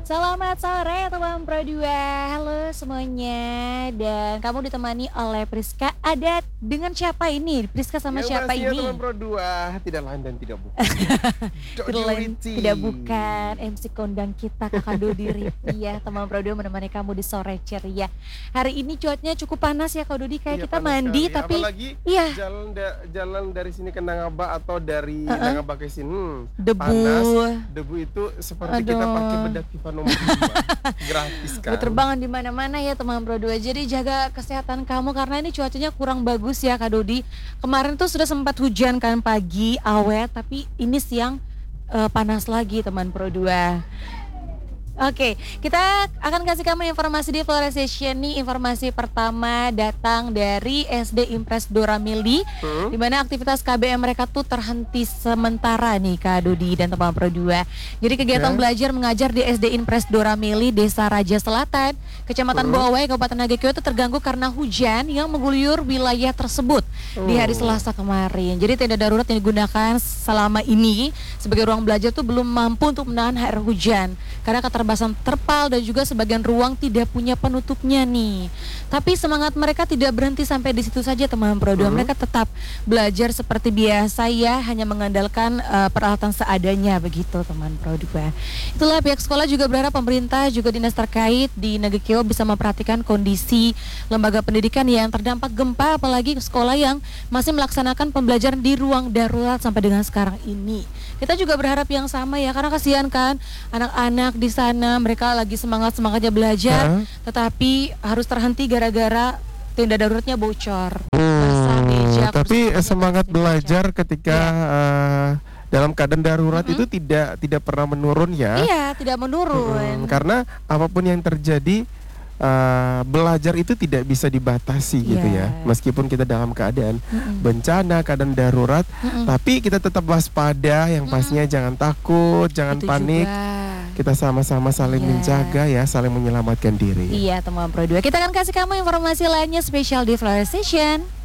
Selamat sore teman Pro 2. Halo semuanya. Dan kamu ditemani oleh Priska. Ada dengan siapa ini? Priska sama siapa ini? Teman Pro 2, tidak lain dan tidak bukan. Tidak bukan MC kondang kita Kakak Dodi Riti ya. Teman Pro 2 menemani kamu di sore ceria. Hari ini cuacanya cukup panas ya Kak Dodi. Kayak kita mandi sekali. Tapi apalagi jalan dari sini ke Nangaba atau dari Nangaba ke sini debu. Panas. Debu itu seperti kita pakai bedak Viva nomor 5. Gratis kan. Berterbangan di mana-mana ya teman Pro 2. Jadi jaga kesehatan kamu karena ini cuacanya kurang bagus ya Kak Dodi. Kemarin tuh sudah sempat hujan kan pagi awet, tapi ini siang panas lagi teman Pro 2. Oke, kita akan kasih kamu informasi di Flores Station nih. Informasi pertama datang dari SD Impres Doramili, di mana aktivitas KBM mereka tuh terhenti sementara nih Kak Dodi dan teman Pro 2. Jadi kegiatan belajar mengajar di SD Impres Doramili, Desa Raja Selatan, Kecamatan Boawai, Kabupaten Nagekeo itu terganggu karena hujan yang mengguyur wilayah tersebut di hari Selasa kemarin. Jadi tenda darurat yang digunakan selama ini sebagai ruang belajar tuh belum mampu untuk menahan air hujan karena keterbatasan terpal dan juga sebagian ruang tidak punya penutupnya nih. Tapi semangat mereka tidak berhenti sampai di situ saja teman Pro 2. Mereka tetap belajar seperti biasa ya, hanya mengandalkan peralatan seadanya begitu teman Pro 2. Itulah pihak sekolah juga berharap pemerintah juga dinas terkait di Nagekeo bisa memperhatikan kondisi lembaga pendidikan yang terdampak gempa, apalagi sekolah yang masih melaksanakan pembelajaran di ruang darurat sampai dengan sekarang ini. Kita juga berharap yang sama ya, karena kasihan kan anak-anak di sana, mereka lagi semangatnya belajar, tetapi harus terhenti gara-gara tenda daruratnya bocor. Tapi semangat belajar ketika dalam keadaan darurat itu tidak pernah menurun ya. Iya, tidak menurun. Karena apapun yang terjadi, belajar itu tidak bisa dibatasi gitu ya. Meskipun kita dalam keadaan bencana, keadaan darurat, tapi kita tetap waspada. Yang pastinya jangan takut, jangan panik. Kita sama-sama saling menjaga ya, saling menyelamatkan diri. Iya teman Pro 2. Kita akan kasih kamu informasi lainnya spesial di Flores Station.